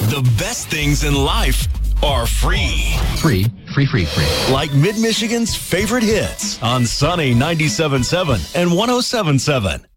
The best things in life are free. Free. Like Mid-Michigan's favorite hits on Sunny 97.7 and 107.7.